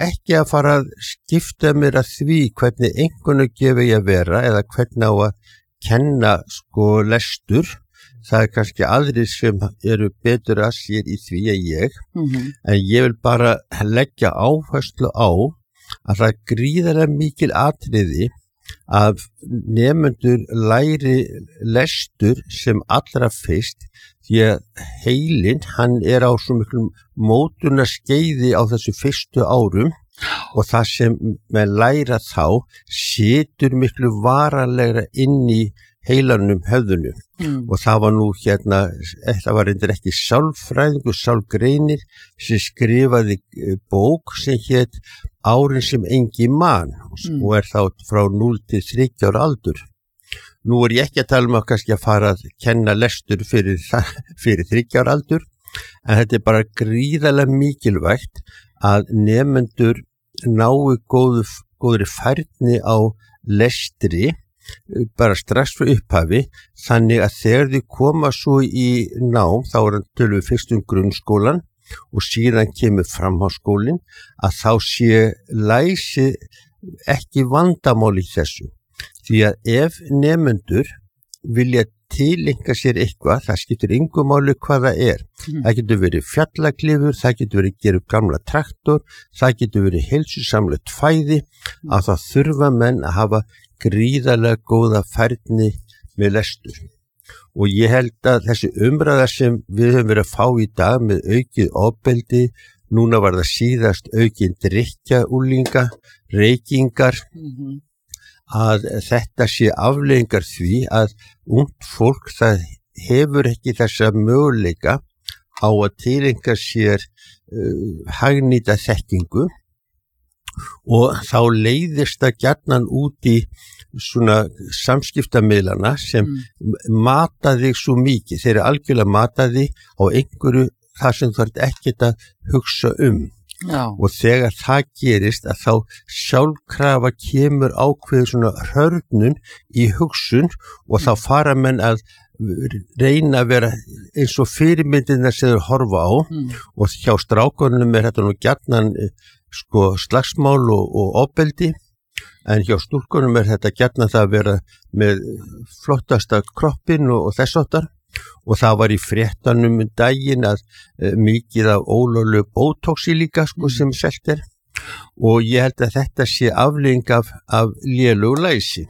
ekki að fara að skipta mér að því hvernig einkunnagjöf ég að vera eða hvernig á að kenna lestur. Það kannski aðrir sem eru betur að sér í því en ég. En ég vil bara leggja áherslu á að það er gríðarlega mikil atriði að nemendur læri lestur sem allra fyrst, því að heilinn, hann á svo miklum mótunarskeiði á þessu fyrstu árum og það sem með læra þá situr miklu varanlegra inn í heilanum höfðunum. Og það var nú það var reyndar ekki sálfræðingur, sálgreinir sem skrifaði bók sem hét Árin sem enginn man og þá frá 0 til 30 ára aldur. Nú ég ekki að tala að kannski að fara að kenna lestur fyrir 30 ára aldur, en þetta bara gríðarlega mikilvægt að nemendur nái góðri færni á lestri bara strax frá upphafi, þannig að þegar þau koma svo í nám, þá tölum við fyrst grunnskólan og síðan kemur framhaldsskólinn, að þá sé læsi ekki vandamál í þessu. Því að ef nemendur vilja tilenga sér eitthvað, það skiptir engu máli hvað það er. Það getur verið fjallaklifur, það getur verið gera upp gamla traktor, það getur verið heilsusamlegt fæði, að það þurfa menn að hafa gríðarlega góða færni með lestur. Og ég held að þessi umræða sem við höfum verið að fá í dag með aukið ofbeldi, núna var það síðast aukið drykkja unglinga, reykingar, að þetta sé afleiðingar því að ungt fólk það hefur ekki þessa möguleika á að tilenga sér hagnýta þekkingu og þá leiðist það gjarnan út í svona samskiptamiðlana sem mata þig svo mikið. Þeir eru algjörlega mata þig á einhverju þar sem þú ert ekkert að hugsa og þegar það gerist að þá sjálfkrafa kemur ákveður svona hörnun í hugsun og þá fara menn að reyna að vera eins og fyrirmyndirnar sem þeir horfa á og hjá strákunum þetta nú gjarnan slagsmál og ofbeldi, en hjá stúlkunum þetta gjarnan það að vera með flottasta kroppinn og þess áttar. Og það var í fréttanum daginn að mikið af ólöglegu bótoxi líka sem selt og ég held að þetta sé afleiðing af lélegu læsi.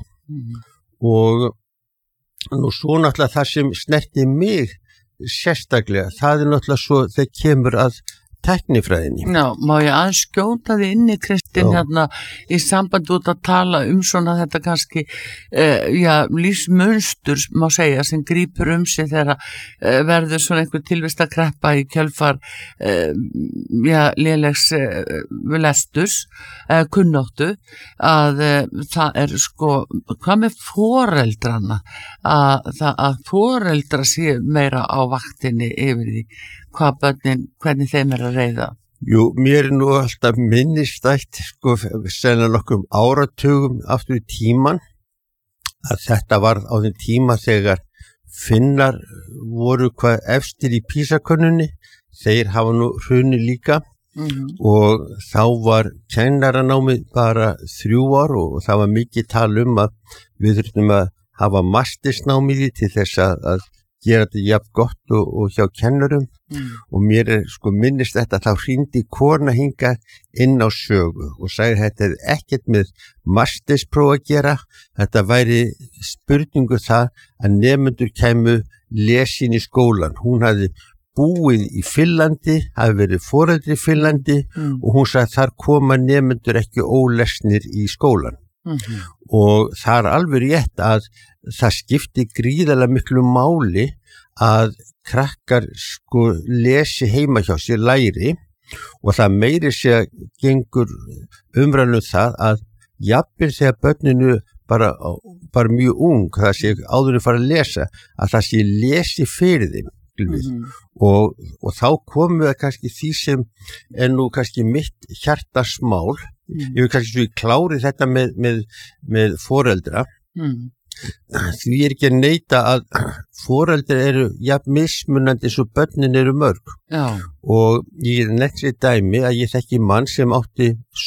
Og nú svo náttúrulega það sem snerti mig sérstaklega, það náttúrulega svo þegar kemur að tæknifræðinni. Má ég aðeins skjóta þig inn í Kristinn í sambandi út að tala svona þetta kannski lífsmunstur má segja sem grípur sig þegar verður svona einhver tilvist að kreppa í kjölfar lélegs lesturs kunnáttu að það hvað með foreldrana að foreldra sé meira á vaktinni yfir því hvað börnin, hvernig þeim að reiða? Jú, mér nú alltaf minnistætt, sennilega nokkrum áratugum aftur í tíman, að þetta var á þeim tíma þegar Finnar voru hvað efstir í PISA-könnunni, þeir hafa nú hrunið líka og þá var kennaranámið bara 3 ár og það var mikið tal að við þurftum að hafa mastersnámið til þess að gera þetta jafn gott og hjá kennurum og mér minnist þetta þá hringdi kona hingað inn á Sögu og sagði þetta ekkert með masterspróf að gera, þetta væri spurningu það að nemendur kæmu lesin í skólan. Hún hafði búið í Finnlandi, hafði verið foreldri í Finnlandi og hún sagði þar koma nemendur ekki ólesnir í skólan. Og það alveg rétt að það skipti gríðarlega miklu máli að krakkar lesi heima hjá sér læri og það meiri sé að gengur umræðum það að jafnvel þegar börninu bara mjög ung, það sé áður að fara að lesa, að það sé lesi fyrir þeim. Og þá komum við kannski því sem nú kannski mitt hjartasmál. Ég vil kannski svo ég klári þetta með foreldra. Því ekki að neita að foreldrar eru jafn mismunandi eins og börnin eru mörg. Og ég nefndi dæmi að ég þekki mann sem átti